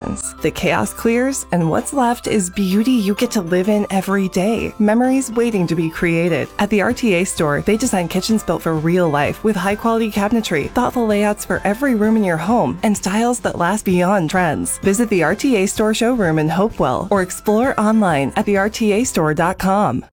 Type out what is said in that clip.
seconds. The chaos clears, and what's left is beauty you get to live in every day. Memories waiting to be created. At the RTA store, they design kitchens built for real life with high-quality cabinetry, thoughtful layouts for every room in your home, and styles that last beyond trends. Visit the RTA store showroom in Hopewell or explore online at thertastore.com.